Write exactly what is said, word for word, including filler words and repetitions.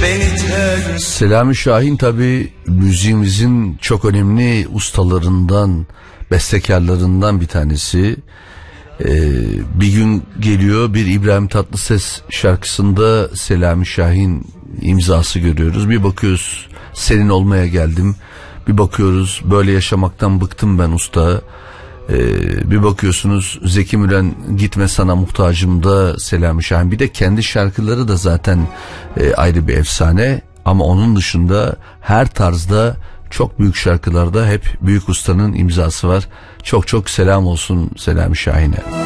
Selami Şahin tabi müziğimizin çok önemli ustalarından, bestekarlarından bir tanesi. Ee, bir gün geliyor, bir İbrahim Tatlıses şarkısında Selami Şahin imzası görüyoruz. Bir bakıyoruz senin olmaya geldim. Bir bakıyoruz böyle yaşamaktan bıktım ben usta. Ee, bir bakıyorsunuz Zeki Müren gitme sana muhtacım da Selami Şahin. Bir de kendi şarkıları da zaten e, ayrı bir efsane. Ama onun dışında her tarzda çok büyük şarkılarda hep büyük ustanın imzası var. Çok çok selam olsun Selami Şahin'e.